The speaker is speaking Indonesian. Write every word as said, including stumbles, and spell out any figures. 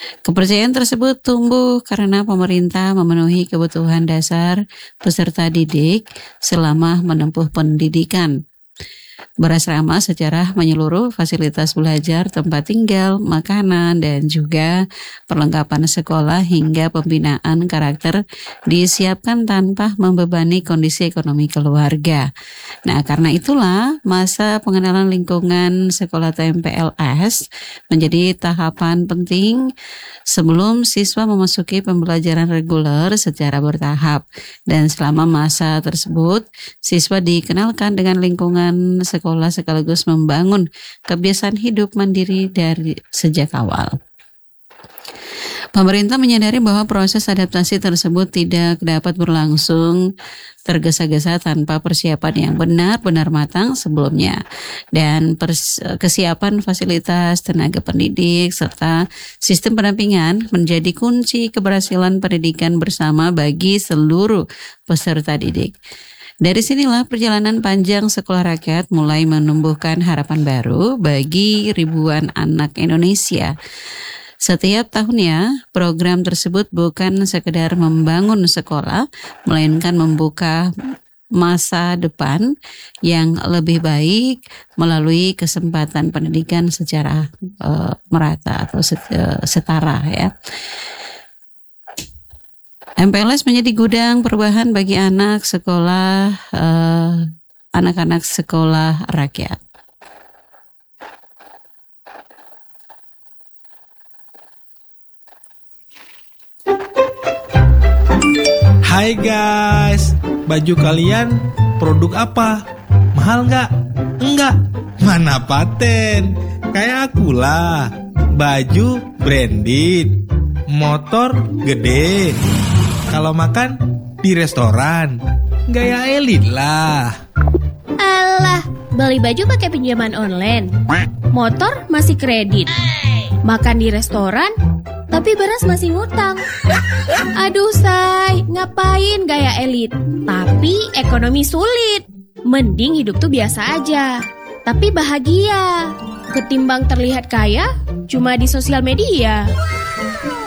Kepercayaan tersebut tumbuh karena pemerintah memenuhi kebutuhan dasar peserta didik selama menempuh pendidikan. Berasrama secara menyeluruh, fasilitas belajar, tempat tinggal, makanan, dan juga perlengkapan sekolah hingga pembinaan karakter disiapkan tanpa membebani kondisi ekonomi keluarga. Nah, karena itulah masa pengenalan lingkungan sekolah T M P L S menjadi tahapan penting sebelum siswa memasuki pembelajaran reguler secara bertahap. Dan selama masa tersebut, siswa dikenalkan dengan lingkungan sekolah sekaligus membangun kebiasaan hidup mandiri dari sejak awal. Pemerintah menyadari bahwa proses adaptasi tersebut tidak dapat berlangsung tergesa-gesa tanpa persiapan yang benar-benar matang sebelumnya, dan pers- kesiapan fasilitas, tenaga pendidik, serta sistem pendampingan menjadi kunci keberhasilan pendidikan bersama bagi seluruh peserta didik. Dari sinilah perjalanan panjang sekolah rakyat mulai menumbuhkan harapan baru bagi ribuan anak Indonesia. Setiap tahunnya, program tersebut bukan sekedar membangun sekolah, melainkan membuka masa depan yang lebih baik melalui kesempatan pendidikan secara uh, merata atau setara ya. M P L S menjadi gudang perubahan bagi anak sekolah, uh, anak-anak sekolah rakyat. Hai guys, baju kalian produk apa? Mahal nggak? Enggak. Mana paten? Kayak aku lah. Baju branded, motor gede. Kalau makan di restoran, gaya elit lah. Alah, beli baju pakai pinjaman online, motor masih kredit, makan di restoran, tapi beras masih ngutang. Aduh say, ngapain gaya elit, tapi ekonomi sulit. Mending hidup tuh biasa aja, tapi bahagia. Ketimbang terlihat kaya cuma di sosial media.